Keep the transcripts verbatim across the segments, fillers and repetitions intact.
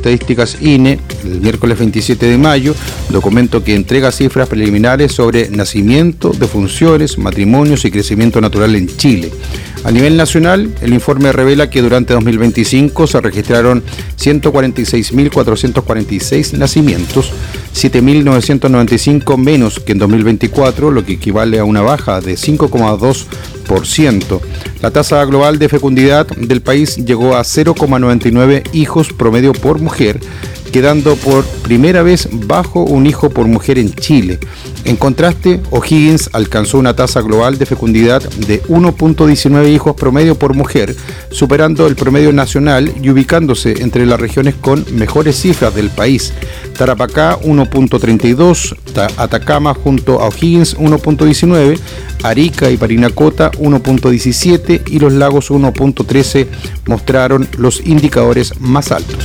Estadísticas I N E el miércoles veintisiete de mayo, documento que entrega cifras preliminares sobre nacimiento, defunciones, matrimonios y crecimiento natural en Chile. A nivel nacional, el informe revela que durante dos mil veinticinco se registraron ciento cuarenta y seis mil cuatrocientos cuarenta y seis nacimientos, siete mil novecientos noventa y cinco menos que en dos mil veinticuatro, lo que equivale a una baja de cinco coma dos por ciento. La tasa global de fecundidad del país llegó a cero coma noventa y nueve hijos promedio por mujer, quedando por primera vez bajo un hijo por mujer en Chile. En contraste, O'Higgins alcanzó una tasa global de fecundidad de uno punto diecinueve hijos promedio por mujer, superando el promedio nacional y ubicándose entre las regiones con mejores cifras del país. Tarapacá uno punto treinta y dos, Atacama junto a O'Higgins uno punto diecinueve, Arica y Parinacota uno punto diecisiete y Los Lagos uno punto trece mostraron los indicadores más altos.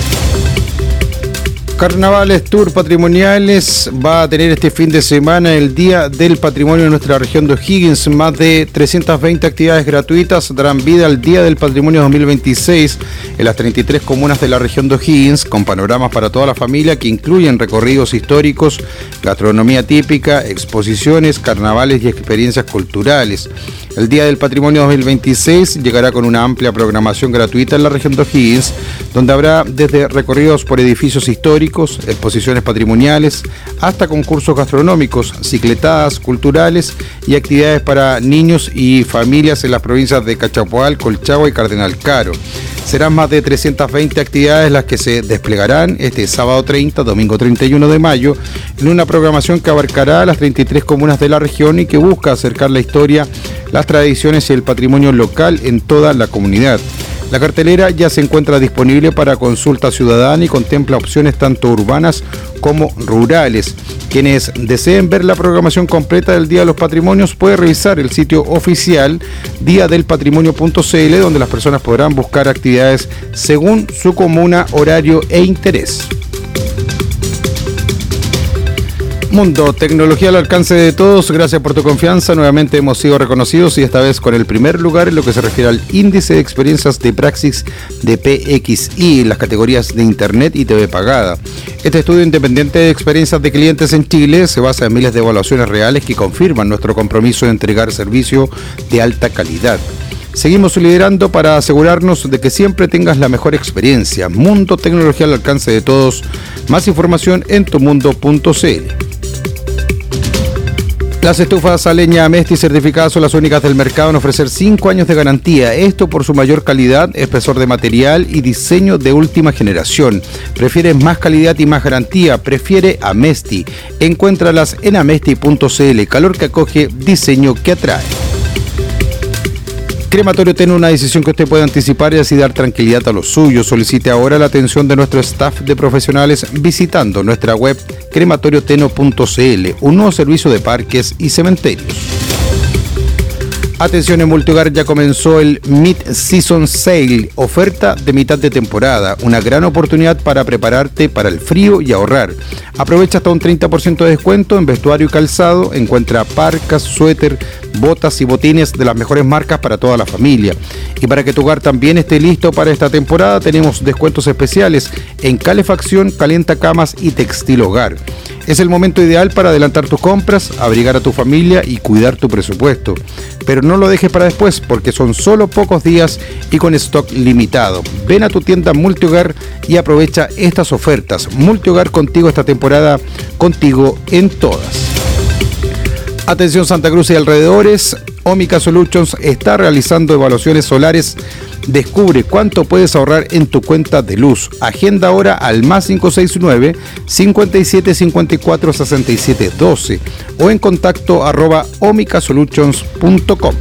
Carnavales Tour Patrimoniales va a tener este fin de semana el Día del Patrimonio de nuestra región de O'Higgins. Más de trescientas veinte actividades gratuitas darán vida al Día del Patrimonio dos mil veintiséis en las treinta y tres comunas de la región de O'Higgins, con panoramas para toda la familia que incluyen recorridos históricos, gastronomía típica, exposiciones, carnavales y experiencias culturales. El Día del Patrimonio dos mil veintiséis llegará con una amplia programación gratuita en la región de O'Higgins, donde habrá desde recorridos por edificios históricos, exposiciones patrimoniales, hasta concursos gastronómicos, cicletadas culturales y actividades para niños y familias en las provincias de Cachapoal, Colchagua y Cardenal Caro. Serán más de trescientas veinte actividades las que se desplegarán este sábado treinta, domingo treinta y uno de mayo, en una programación que abarcará las treinta y tres comunas de la región y que busca acercar la historia, las tradiciones y el patrimonio local en toda la comunidad. La cartelera ya se encuentra disponible para consulta ciudadana y contempla opciones tanto urbanas como rurales. Quienes deseen ver la programación completa del Día de los Patrimonios pueden revisar el sitio oficial dia del patrimonio punto c l, donde las personas podrán buscar actividades según su comuna, horario e interés. Mundo, tecnología al alcance de todos. Gracias por tu confianza. Nuevamente hemos sido reconocidos y esta vez con el primer lugar en lo que se refiere al índice de experiencias de Praxis de P X I en las categorías de Internet y T V pagada. Este estudio independiente de experiencias de clientes en Chile se basa en miles de evaluaciones reales que confirman nuestro compromiso de entregar servicio de alta calidad. Seguimos liderando para asegurarnos de que siempre tengas la mejor experiencia. Mundo, tecnología al alcance de todos. Más información en tumundo punto c l. Las estufas a leña Amesti certificadas son las únicas del mercado en ofrecer cinco años de garantía. Esto por su mayor calidad, espesor de material y diseño de última generación. ¿Prefieres más calidad y más garantía? Prefiere Amesti. Encuéntralas en amesti punto c l. Calor que acoge, diseño que atrae. Crematorio Teno, una decisión que usted puede anticipar y así dar tranquilidad a los suyos. Solicite ahora la atención de nuestro staff de profesionales visitando nuestra web crematorio teno punto c l, un nuevo servicio de parques y cementerios. Atención, en Multihogar ya comenzó el Mid-Season Sale, oferta de mitad de temporada, una gran oportunidad para prepararte para el frío y ahorrar. Aprovecha hasta un treinta por ciento de descuento en vestuario y calzado, encuentra parcas, suéter, botas y botines de las mejores marcas para toda la familia. Y para que tu hogar también esté listo para esta temporada, tenemos descuentos especiales en calefacción, calientacamas y textil hogar. Es el momento ideal para adelantar tus compras, abrigar a tu familia y cuidar tu presupuesto. Pero no lo dejes para después porque son solo pocos días y con stock limitado. Ven a tu tienda Multihogar y aprovecha estas ofertas. Multihogar, contigo esta temporada, contigo en todas. Atención Santa Cruz y alrededores, Omica Solutions está realizando evaluaciones solares. Descubre cuánto puedes ahorrar en tu cuenta de luz. Agenda ahora al más cinco seis nueve, cincuenta y siete cincuenta y cuatro sesenta y siete doce o en contacto arroba omica solutions punto com.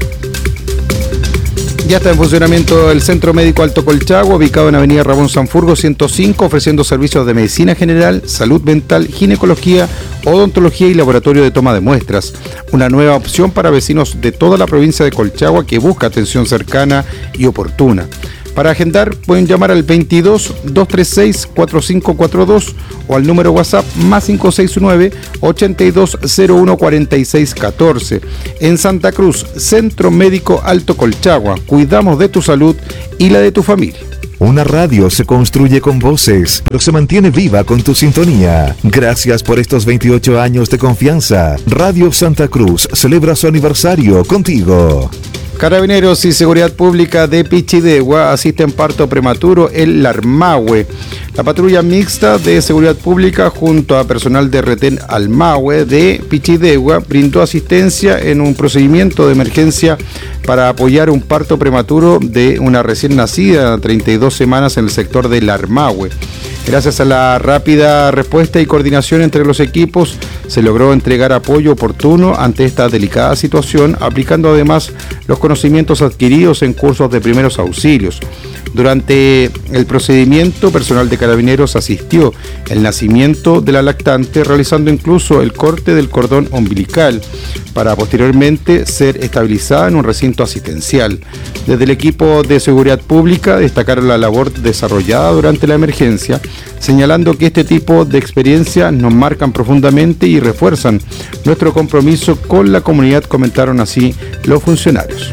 Ya está en funcionamiento el Centro Médico Alto Colchagua, ubicado en Avenida Ramón Sanfurgo ciento cinco, ofreciendo servicios de medicina general, salud mental, ginecología, odontología y laboratorio de toma de muestras. Una nueva opción para vecinos de toda la provincia de Colchagua que busca atención cercana y oportuna. Para agendar pueden llamar al veintidós, doscientos treinta y seis, cuarenta y cinco cuarenta y dos o al número WhatsApp más cinco seis nueve, ochenta y dos cero uno cuarenta y seis catorce. En Santa Cruz, Centro Médico Alto Colchagua, cuidamos de tu salud y la de tu familia. Una radio se construye con voces, pero se mantiene viva con tu sintonía. Gracias por estos veintiocho años de confianza. Radio Santa Cruz celebra su aniversario contigo. Carabineros y Seguridad Pública de Pichidegua asisten parto prematuro en Larmahue. La patrulla mixta de Seguridad Pública junto a personal de Retén Almahue de Pichidegua brindó asistencia en un procedimiento de emergencia para apoyar un parto prematuro de una recién nacida, treinta y dos semanas, en el sector de Larmahue. Gracias a la rápida respuesta y coordinación entre los equipos, se logró entregar apoyo oportuno ante esta delicada situación, aplicando además los conocimientos adquiridos en cursos de primeros auxilios. Durante el procedimiento, personal de Carabineros asistió el nacimiento de la lactante, realizando incluso el corte del cordón umbilical, para posteriormente ser estabilizada en un recinto asistencial. Desde el equipo de Seguridad Pública destacaron la labor desarrollada durante la emergencia, señalando que este tipo de experiencias nos marcan profundamente y refuerzan nuestro compromiso con la comunidad, comentaron así los funcionarios.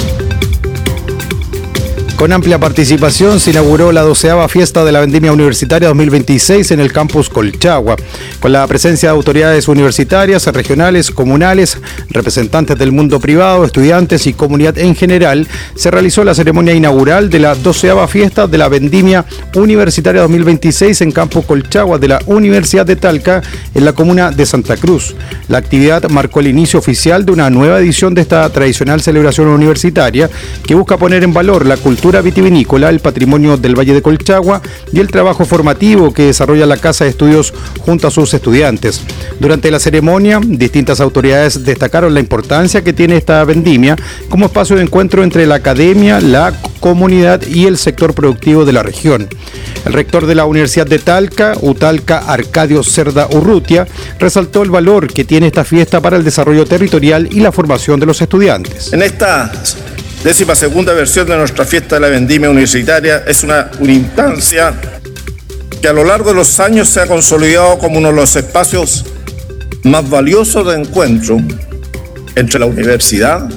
Con amplia participación se inauguró la doceava fiesta de la Vendimia Universitaria dos mil veintiséis en el campus Colchagua, con la presencia de autoridades universitarias, regionales, comunales, representantes del mundo privado, estudiantes y comunidad en general. Se realizó la ceremonia inaugural de la doceava fiesta de la Vendimia Universitaria dos mil veintiséis en campus Colchagua de la Universidad de Talca, en la comuna de Santa Cruz. La actividad marcó el inicio oficial de una nueva edición de esta tradicional celebración universitaria que busca poner en valor la cultura vitivinícola, el patrimonio del Valle de Colchagua y el trabajo formativo que desarrolla la Casa de Estudios junto a sus estudiantes. Durante la ceremonia, distintas autoridades destacaron la importancia que tiene esta vendimia como espacio de encuentro entre la academia, la comunidad y el sector productivo de la región. El rector de la Universidad de Talca, Utalca Arcadio Cerda Urrutia, resaltó el valor que tiene esta fiesta para el desarrollo territorial y la formación de los estudiantes. En esta décima segunda versión de nuestra fiesta de la Vendimia Universitaria es una, una instancia que a lo largo de los años se ha consolidado como uno de los espacios más valiosos de encuentro entre la universidad,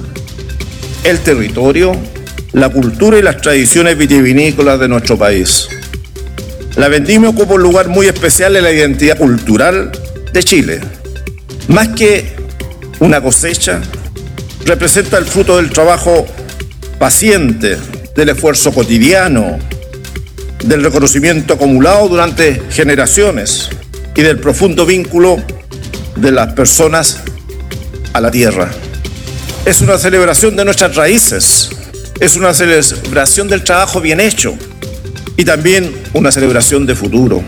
el territorio, la cultura y las tradiciones vitivinícolas de nuestro país. La Vendimia ocupa un lugar muy especial en la identidad cultural de Chile. Más que una cosecha, representa el fruto del trabajo paciente, del esfuerzo cotidiano, del reconocimiento acumulado durante generaciones y del profundo vínculo de las personas a la tierra. Es una celebración de nuestras raíces, es una celebración del trabajo bien hecho y también una celebración de futuro.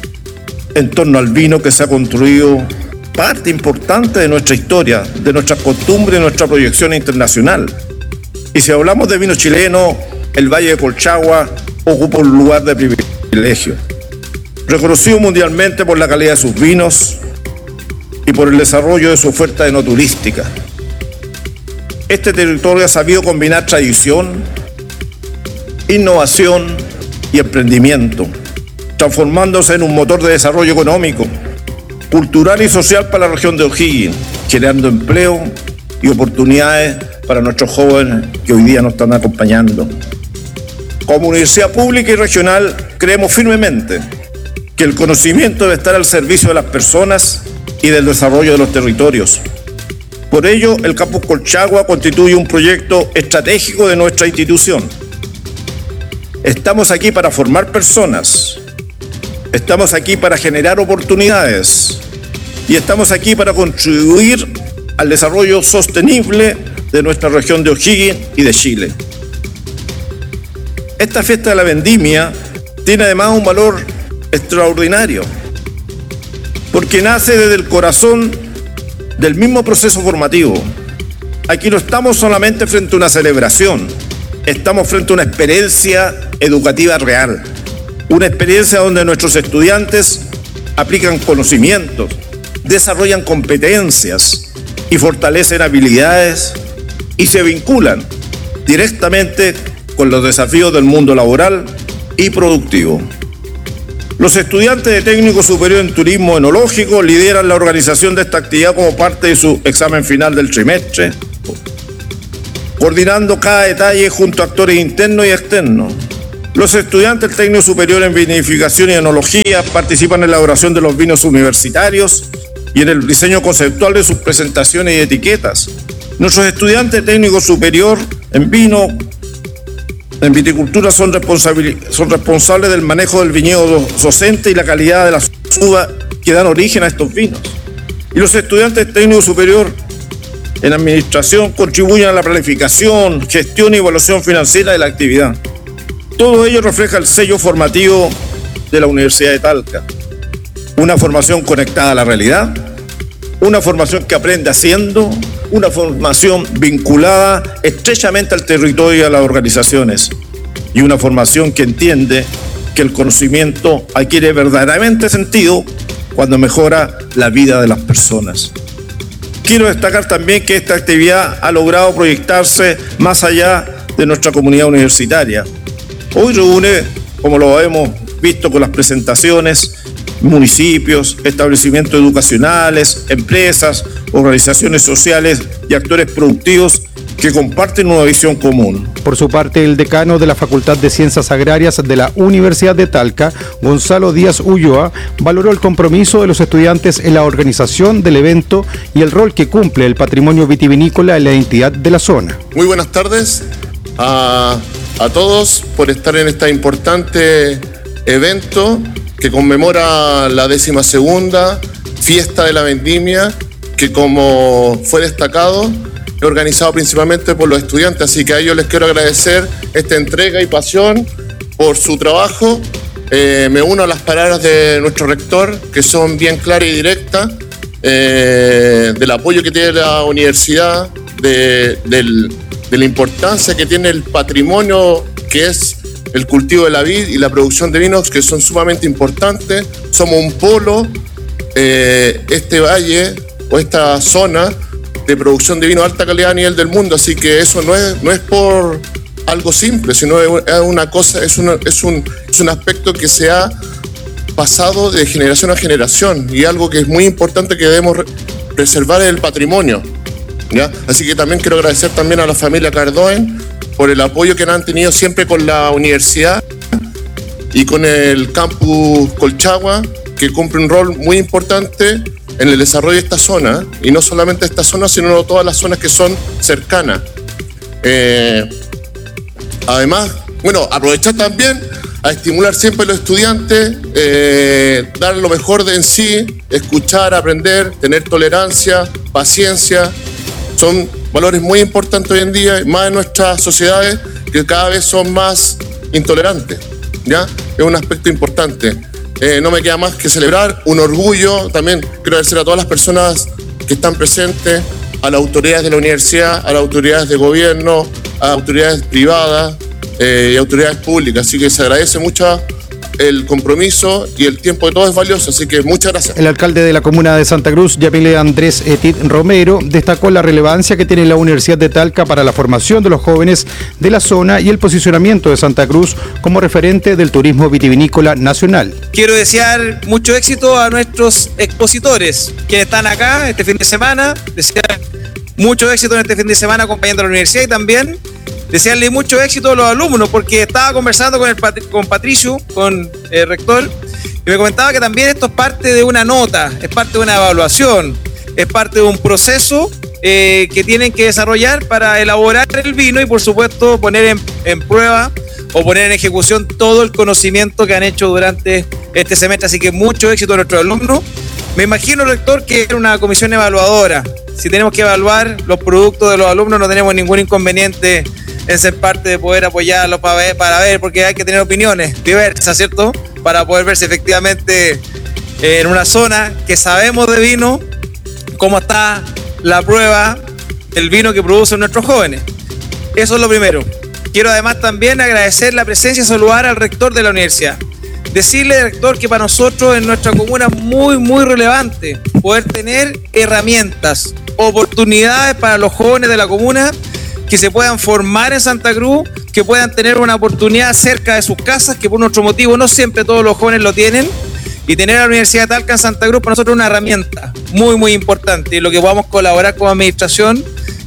En torno al vino que se ha construido parte importante de nuestra historia, de nuestras costumbres y nuestra proyección internacional. Y si hablamos de vino chileno, el Valle de Colchagua ocupa un lugar de privilegio, reconocido mundialmente por la calidad de sus vinos y por el desarrollo de su oferta enoturística. Este territorio ha sabido combinar tradición, innovación y emprendimiento, transformándose en un motor de desarrollo económico, cultural y social para la región de O'Higgins, generando empleo y oportunidades para nuestros jóvenes que hoy día nos están acompañando. Como universidad pública y regional, creemos firmemente que el conocimiento debe estar al servicio de las personas y del desarrollo de los territorios. Por ello, el Campus Colchagua constituye un proyecto estratégico de nuestra institución. Estamos aquí para formar personas, estamos aquí para generar oportunidades y estamos aquí para contribuir al desarrollo sostenible de nuestra región de O'Higgins y de Chile. Esta fiesta de la Vendimia tiene además un valor extraordinario, porque nace desde el corazón del mismo proceso formativo. Aquí no estamos solamente frente a una celebración, estamos frente a una experiencia educativa real, una experiencia donde nuestros estudiantes aplican conocimientos, desarrollan competencias y fortalecen habilidades y se vinculan directamente con los desafíos del mundo laboral y productivo. Los estudiantes de técnico superior en turismo enológico lideran la organización de esta actividad como parte de su examen final del trimestre, coordinando cada detalle junto a actores internos y externos, Los estudiantes del técnico superior en vinificación y enología participan en la elaboración de los vinos universitarios y en el diseño conceptual de sus presentaciones y etiquetas. Nuestros estudiantes de técnico superior en vino, en viticultura, son, son responsables del manejo del viñedo docente y la calidad de las uvas que dan origen a estos vinos. Y los estudiantes de técnico superior en administración contribuyen a la planificación, gestión y evaluación financiera de la actividad. Todo ello refleja el sello formativo de la Universidad de Talca. Una formación conectada a la realidad, una formación que aprende haciendo, una formación vinculada estrechamente al territorio y a las organizaciones, y una formación que entiende que el conocimiento adquiere verdaderamente sentido cuando mejora la vida de las personas. Quiero destacar también que esta actividad ha logrado proyectarse más allá de nuestra comunidad universitaria. Hoy reúne, como lo hemos visto con las presentaciones, municipios, establecimientos educacionales, empresas, organizaciones sociales y actores productivos que comparten una visión común. Por su parte, el decano de la Facultad de Ciencias Agrarias de la Universidad de Talca, Gonzalo Díaz Ulloa, valoró el compromiso de los estudiantes en la organización del evento y el rol que cumple el patrimonio vitivinícola en la identidad de la zona. Muy buenas tardes a, a todos por estar en este importante evento que conmemora la décima segunda fiesta de la vendimia, que, como fue destacado, es organizado principalmente por los estudiantes, así que a ellos les quiero agradecer esta entrega y pasión por su trabajo. Eh, me uno a las palabras de nuestro rector, que son bien claras y directas, eh, del apoyo que tiene la universidad, de, del, de la importancia que tiene el patrimonio que es el cultivo de la vid y la producción de vinos, que son sumamente importantes. Somos un polo, eh, este valle o esta zona de producción de vino de alta calidad a nivel del mundo, así que eso no es, no es por algo simple, sino es una cosa, es, una, es, un, es un aspecto que se ha pasado de generación a generación, y algo que es muy importante que debemos preservar es el patrimonio, ¿ya? Así que también quiero agradecer también a la familia Cardoen por el apoyo que han tenido siempre con la universidad y con el campus Colchagua, que cumple un rol muy importante en el desarrollo de esta zona, y no solamente esta zona, sino todas las zonas que son cercanas. Eh, además, bueno, aprovechar también a estimular siempre a los estudiantes, eh, dar lo mejor de en sí, escuchar, aprender, tener tolerancia, paciencia. Son valores muy importantes hoy en día, más en nuestras sociedades que cada vez son más intolerantes, ¿ya? Es un aspecto importante. Eh, no me queda más que celebrar, un orgullo. También quiero agradecer a todas las personas que están presentes, a las autoridades de la universidad, a las autoridades de gobierno, a autoridades privadas eh, y autoridades públicas. Así que se agradece mucho el compromiso, y el tiempo de todos es valioso, así que muchas gracias. El alcalde de la comuna de Santa Cruz, Yamile Andrés Etit Romero, destacó la relevancia que tiene la Universidad de Talca para la formación de los jóvenes de la zona y el posicionamiento de Santa Cruz como referente del turismo vitivinícola nacional. Quiero desear mucho éxito a nuestros expositores, quienes están acá este fin de semana, desear mucho éxito en este fin de semana acompañando a la universidad, y también desearle mucho éxito a los alumnos, porque estaba conversando con, el, con Patricio, con el rector, y me comentaba que también esto es parte de una nota, es parte de una evaluación, es parte de un proceso eh, que tienen que desarrollar para elaborar el vino y, por supuesto, poner en, en prueba o poner en ejecución todo el conocimiento que han hecho durante este semestre. Así que mucho éxito a nuestros alumnos. Me imagino, rector, que era una comisión evaluadora. Si tenemos que evaluar los productos de los alumnos, no tenemos ningún inconveniente en ser parte de poder apoyarlos para ver, para ver, porque hay que tener opiniones diversas, ¿cierto? Para poder ver si efectivamente eh, en una zona que sabemos de vino, cómo está la prueba del vino que producen nuestros jóvenes. Eso es lo primero. Quiero además también agradecer la presencia y saludar al rector de la universidad. Decirle, rector, que para nosotros en nuestra comuna es muy, muy relevante poder tener herramientas, oportunidades para los jóvenes de la comuna que se puedan formar en Santa Cruz, que puedan tener una oportunidad cerca de sus casas, que por nuestro motivo no siempre todos los jóvenes lo tienen, y tener a la Universidad de Talca en Santa Cruz para nosotros es una herramienta muy, muy importante, y lo que podamos colaborar como administración,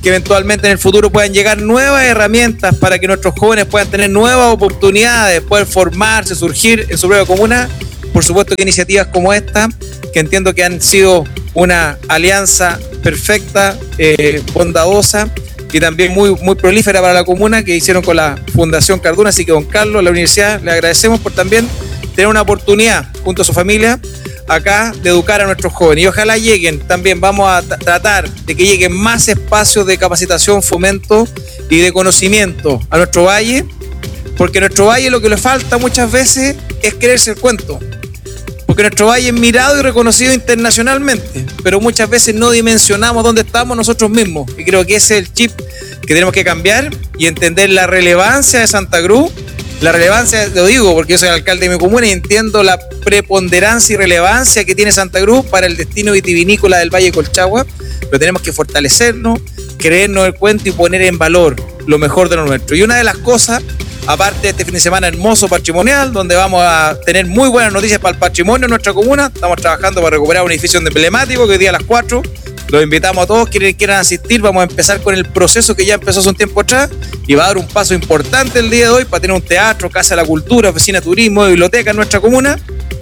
que eventualmente en el futuro puedan llegar nuevas herramientas para que nuestros jóvenes puedan tener nuevas oportunidades, poder formarse, surgir en su propia comuna. Por supuesto que iniciativas como esta, que entiendo que han sido una alianza perfecta, eh, bondadosa y también muy, muy prolífera para la comuna, que hicieron con la Fundación Cardona. Así que, don Carlos, a la universidad le agradecemos por también tener una oportunidad junto a su familia acá de educar a nuestros jóvenes, y ojalá lleguen también. Vamos a t- tratar de que lleguen más espacios de capacitación, fomento y de conocimiento a nuestro valle, porque a nuestro valle lo que le falta muchas veces es creerse el cuento, porque nuestro valle es mirado y reconocido internacionalmente, pero muchas veces no dimensionamos dónde estamos nosotros mismos, y creo que ese es el chip que tenemos que cambiar y entender la relevancia de Santa Cruz. La relevancia, lo digo porque yo soy alcalde de mi comuna y entiendo la preponderancia y relevancia que tiene Santa Cruz para el destino vitivinícola del Valle de Colchagua, pero tenemos que fortalecernos, creernos el cuento y poner en valor lo mejor de lo nuestro. Y una de las cosas, aparte de este fin de semana hermoso patrimonial, donde vamos a tener muy buenas noticias para el patrimonio de nuestra comuna, estamos trabajando para recuperar un edificio emblemático que hoy día a las cuatro los invitamos a todos quienes quieran asistir. Vamos a empezar con el proceso que ya empezó hace un tiempo atrás y va a dar un paso importante el día de hoy para tener un teatro, casa de la cultura, oficina de turismo, biblioteca en nuestra comuna.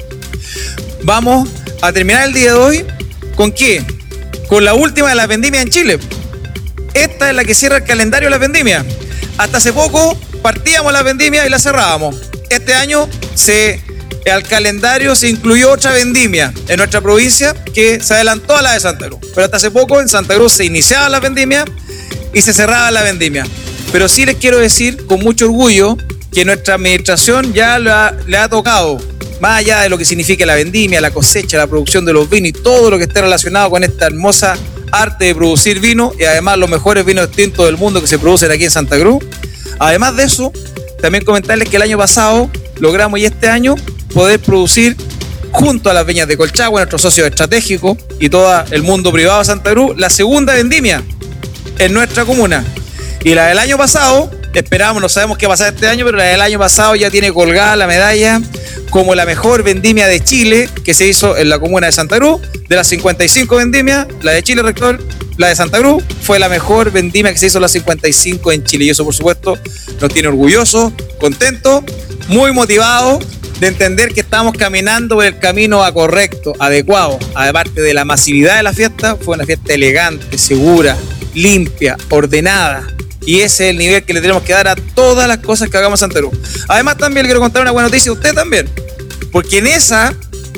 Vamos a terminar el día de hoy ¿con qué? Con la última de las vendimias en Chile. Esta es la que cierra el calendario de las vendimias. Hasta hace poco partíamos las vendimias y las cerrábamos. Este año se... al calendario se incluyó otra vendimia en nuestra provincia que se adelantó a la de Santa Cruz. Pero hasta hace poco en Santa Cruz se iniciaba la vendimia y se cerraba la vendimia. Pero sí les quiero decir con mucho orgullo que nuestra administración ya le ha, le ha tocado, más allá de lo que significa la vendimia, la cosecha, la producción de los vinos y todo lo que esté relacionado con esta hermosa arte de producir vino, y además los mejores vinos distintos del mundo que se producen aquí en Santa Cruz. Además de eso, también comentarles que el año pasado logramos, y este año, poder producir junto a las viñas de Colchagua, nuestros socios estratégicos y todo el mundo privado de Santa Cruz, la segunda vendimia en nuestra comuna. Y la del año pasado, esperamos, no sabemos qué va a pasar este año, pero la del año pasado ya tiene colgada la medalla como la mejor vendimia de Chile que se hizo en la comuna de Santa Cruz. De las cincuenta y cinco vendimias, la de Chile, rector, la de Santa Cruz fue la mejor vendimia que se hizo en las cincuenta y cinco en Chile. Y eso, por supuesto, nos tiene orgullosos, contentos, muy motivados de entender que estamos caminando por el camino correcto, adecuado. Aparte de la masividad de la fiesta, fue una fiesta elegante, segura, limpia, ordenada. Y ese es el nivel que le tenemos que dar a todas las cosas que hagamos en Santa Cruz. Además, también le quiero contar una buena noticia a usted también, porque en esa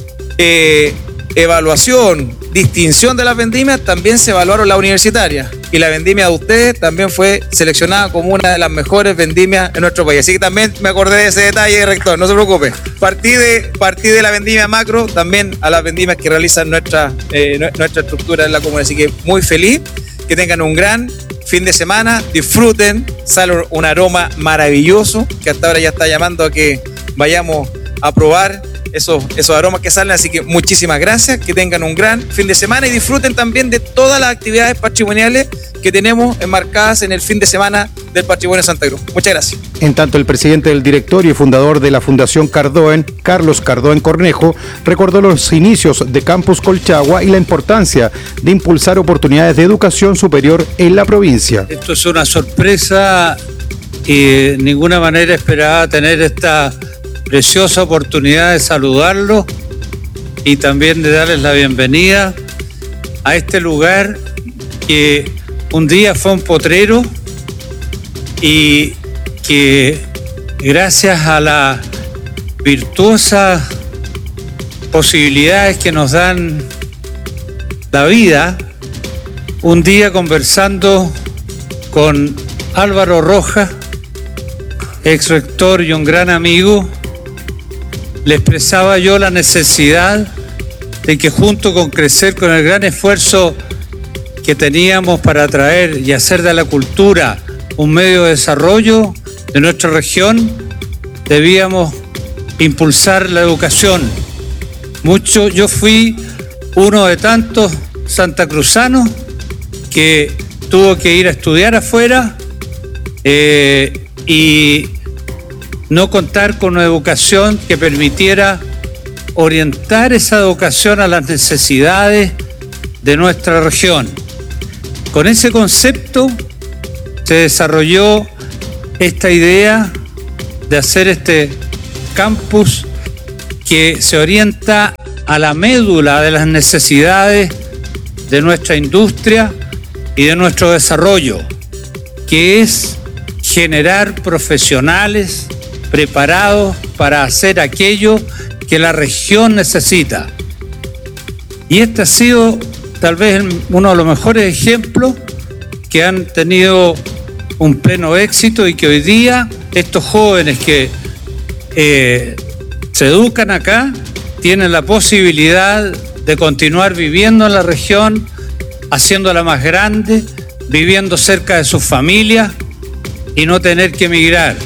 eh, evaluación, distinción de las vendimias, también se evaluaron las universitarias. Y la vendimia de ustedes también fue seleccionada como una de las mejores vendimias en nuestro país. Así que también me acordé de ese detalle, rector, no se preocupe. Partí de, partí de la vendimia macro también a las vendimias que realizan nuestra, eh, nuestra estructura en la comuna. Así que muy feliz, que tengan un gran fin de semana, disfruten, sale un aroma maravilloso que hasta ahora ya está llamando a que vayamos a probar esos, esos aromas que salen. Así que muchísimas gracias, que tengan un gran fin de semana y disfruten también de todas las actividades patrimoniales que tenemos enmarcadas en el fin de semana del Patrimonio de Santa Cruz. Muchas gracias. En tanto, el presidente del directorio y fundador de la Fundación Cardoen, Carlos Cardoen Cornejo, recordó los inicios de Campus Colchagua y la importancia de impulsar oportunidades de educación superior en la provincia. Esto es una sorpresa y de ninguna manera esperaba tener esta preciosa oportunidad de saludarlos y también de darles la bienvenida a este lugar que un día fue un potrero y que gracias a las virtuosas posibilidades que nos dan la vida, un día conversando con Álvaro Rojas, ex rector y un gran amigo, le expresaba yo la necesidad de que junto con crecer con el gran esfuerzo que teníamos para atraer y hacer de la cultura un medio de desarrollo de nuestra región, debíamos impulsar la educación. Mucho, yo fui uno de tantos santacruzanos que tuvo que ir a estudiar afuera eh, y no contar con una educación que permitiera orientar esa educación a las necesidades de nuestra región. Con ese concepto se desarrolló esta idea de hacer este campus que se orienta a la médula de las necesidades de nuestra industria y de nuestro desarrollo, que es generar profesionales preparados para hacer aquello que la región necesita. Y este ha sido tal vez uno de los mejores ejemplos que han tenido un pleno éxito y que hoy día estos jóvenes que eh, se educan acá tienen la posibilidad de continuar viviendo en la región, haciéndola más grande, viviendo cerca de sus familias y no tener que emigrar.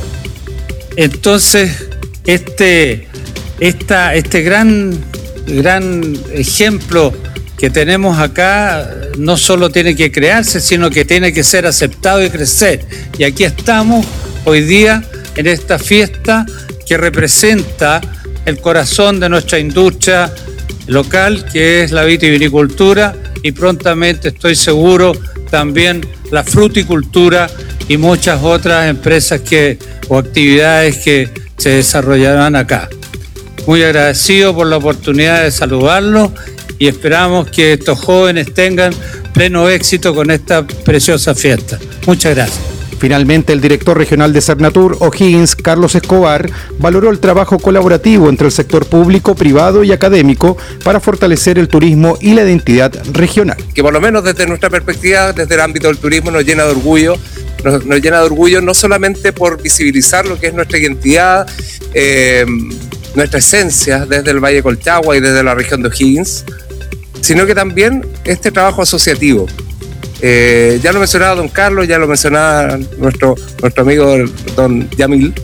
Entonces, este, esta, este gran, gran ejemplo que tenemos acá no solo tiene que crearse, sino que tiene que ser aceptado y crecer. Y aquí estamos hoy día en esta fiesta que representa el corazón de nuestra industria local, que es la vitivinicultura, y prontamente, estoy seguro, también la fruticultura y muchas otras empresas que, o actividades que se desarrollarán acá. Muy agradecido por la oportunidad de saludarlos y esperamos que estos jóvenes tengan pleno éxito con esta preciosa fiesta. Muchas gracias. Finalmente, el director regional de Cernatur, O'Higgins, Carlos Escobar, valoró el trabajo colaborativo entre el sector público, privado y académico para fortalecer el turismo y la identidad regional. Que por lo menos desde nuestra perspectiva, desde el ámbito del turismo, nos llena de orgullo, nos, nos llena de orgullo no solamente por visibilizar lo que es nuestra identidad, eh, nuestra esencia desde el Valle Colchagua y desde la región de O'Higgins, sino que también este trabajo asociativo. Eh, ya lo mencionaba don Carlos, ya lo mencionaba nuestro, nuestro amigo don Yamil,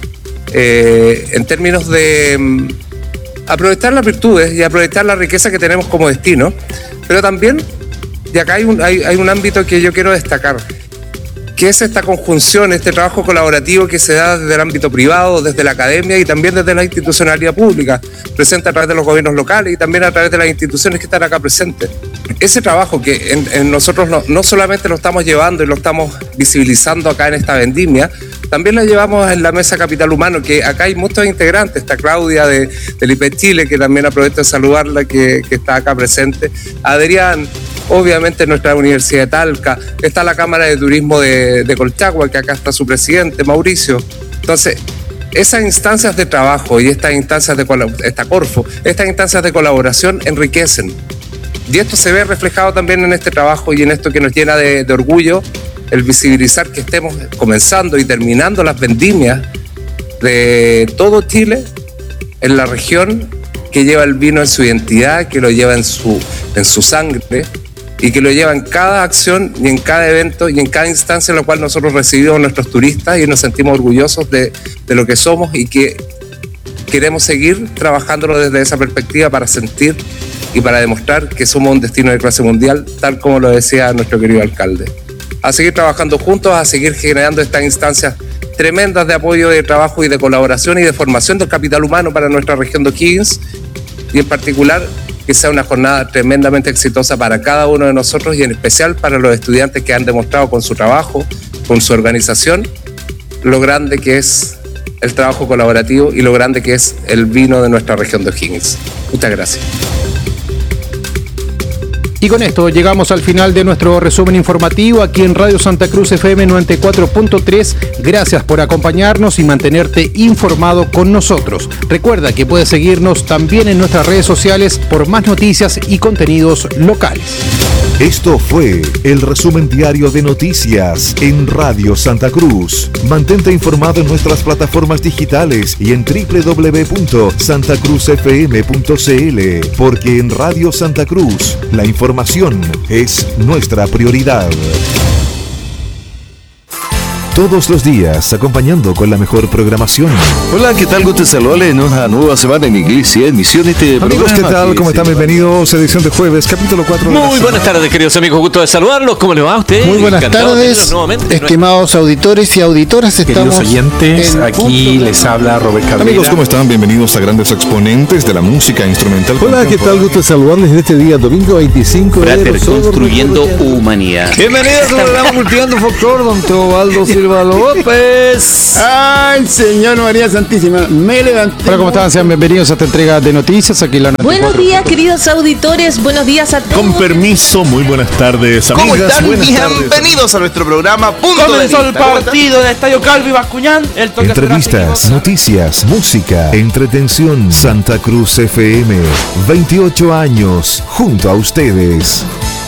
eh, en términos de um, aprovechar las virtudes y aprovechar la riqueza que tenemos como destino, pero también, y acá hay un, hay, hay un ámbito que yo quiero destacar, que es esta conjunción, este trabajo colaborativo que se da desde el ámbito privado, desde la academia y también desde la institucionalidad pública, presente a través de los gobiernos locales y también a través de las instituciones que están acá presentes. Ese trabajo que en, en nosotros no, no solamente lo estamos llevando y lo estamos visibilizando acá en esta vendimia, también lo llevamos en la Mesa Capital Humano, que acá hay muchos integrantes, está Claudia de, del I P E Chile, que también aprovecho de saludarla, que, que está acá presente, Adrián, obviamente nuestra Universidad de Talca, está la Cámara de Turismo de, de Colchagua, que acá está su presidente, Mauricio. Entonces, esas instancias de trabajo y estas instancias de esta Corfo, estas instancias de colaboración enriquecen. Y esto se ve reflejado también en este trabajo y en esto que nos llena de, de orgullo, el visibilizar que estemos comenzando y terminando las vendimias de todo Chile en la región que lleva el vino en su identidad, que lo lleva en su, en su sangre y que lo lleva en cada acción y en cada evento y en cada instancia en la cual nosotros recibimos a nuestros turistas y nos sentimos orgullosos de, de lo que somos y que queremos seguir trabajándolo desde esa perspectiva para sentir y para demostrar que somos un destino de clase mundial, tal como lo decía nuestro querido alcalde. A seguir trabajando juntos, a seguir generando estas instancias tremendas de apoyo, de trabajo y de colaboración y de formación del capital humano para nuestra región de O'Higgins, y en particular que sea una jornada tremendamente exitosa para cada uno de nosotros y en especial para los estudiantes que han demostrado con su trabajo, con su organización, lo grande que es el trabajo colaborativo y lo grande que es el vino de nuestra región de O'Higgins. Muchas gracias. Y con esto llegamos al final de nuestro resumen informativo aquí en Radio Santa Cruz F M noventa y cuatro punto tres. Gracias por acompañarnos y mantenerte informado con nosotros. Recuerda que puedes seguirnos también en nuestras redes sociales por más noticias y contenidos locales. Esto fue el resumen diario de noticias en Radio Santa Cruz. Mantente informado en nuestras plataformas digitales y en doble u doble u doble u punto santa cruz f m punto c l, porque en Radio Santa Cruz la información es nuestra prioridad. Todos los días, acompañando con la mejor programación. Hola, ¿qué tal? Gusto saludarles en una nueva semana en Iglesia, emisión de este Amigos, programa. ¿qué tal? ¿Cómo están? Sí, Bienvenidos a edición de jueves, capítulo cuatro. Muy buenas tardes, queridos amigos. Gusto de saludarlos. ¿Cómo les va a ustedes? Muy buenas Encantado tardes, estimados auditores y auditoras. Queridos Estamos oyentes, en aquí punto. les habla Robert Cabrera. Amigos, ¿cómo están? Bienvenidos a grandes exponentes de la música instrumental. Hola, ¿qué tal? Gusto de saludarles en este día, domingo veinticinco de enero. Construyendo humanidad. Bienvenidos al programa Cultivando Folclor, don Teobaldo Silva López. Ay, Señor María Santísima, me levanté. Hola, ¿cómo están? Sean bienvenidos a esta entrega de noticias. Aquí la Buenos días, queridos auditores. Buenos días a todos. Con permiso, muy buenas tardes, amigas. ¿Cómo están? Buenas Bienvenidos tardes. a nuestro programa Punto Comenzó de el partido de Estadio Calvi Bascuñán. El toque Entrevistas, noticias, música, entretención. Santa Cruz F M, veintiocho años junto a ustedes.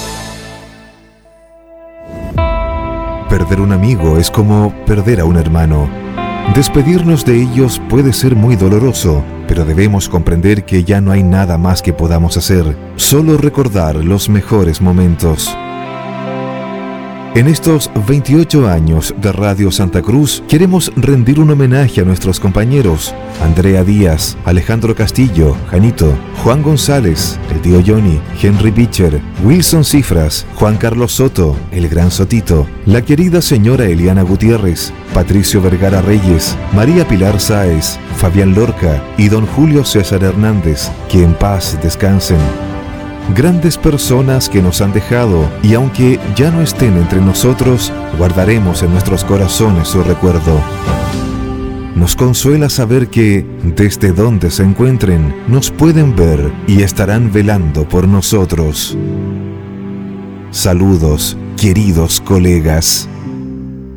Perder un amigo es como perder a un hermano. Despedirnos de ellos puede ser muy doloroso, pero debemos comprender que ya no hay nada más que podamos hacer, solo recordar los mejores momentos. En estos veintiocho años de Radio Santa Cruz, queremos rendir un homenaje a nuestros compañeros: Andrea Díaz, Alejandro Castillo, Janito, Juan González, el tío Johnny, Henry Pitcher, Wilson Cifras, Juan Carlos Soto, el gran Sotito, la querida señora Eliana Gutiérrez, Patricio Vergara Reyes, María Pilar Sáez, Fabián Lorca y don Julio César Hernández, que en paz descansen. Grandes personas que nos han dejado, y aunque ya no estén entre nosotros, guardaremos en nuestros corazones su recuerdo. Nos consuela saber que, desde donde se encuentren, nos pueden ver y estarán velando por nosotros. Saludos, queridos colegas.